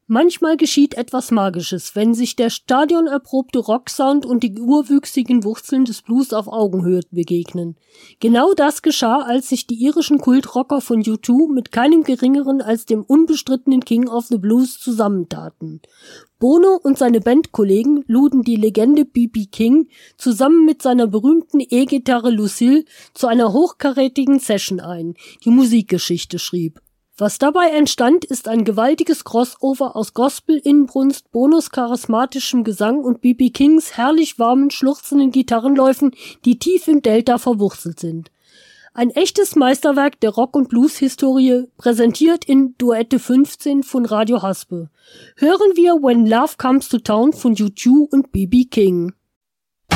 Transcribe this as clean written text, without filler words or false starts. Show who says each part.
Speaker 1: Manchmal geschieht etwas Magisches, wenn sich der stadionerprobte Rocksound und die urwüchsigen Wurzeln des Blues auf Augenhöhe begegnen. Genau das geschah, als sich die irischen Kultrocker von U2 mit keinem geringeren als dem unbestrittenen King of the Blues zusammentaten. Bono und seine Bandkollegen luden die Legende B.B. King zusammen mit seiner berühmten E-Gitarre Lucille zu einer hochkarätigen Session ein, die Musikgeschichte schrieb. Was dabei entstand, ist ein gewaltiges Crossover aus Gospel-Inbrunst, Bonos charismatischem Gesang und B.B. Kings herrlich warmen, schluchzenden Gitarrenläufen, die tief im Delta verwurzelt sind. Ein echtes Meisterwerk der Rock- und Blues-Historie, präsentiert in Duette 15 von Radio Haspe. Hören wir When Love Comes to Town von U2 und B.B. King.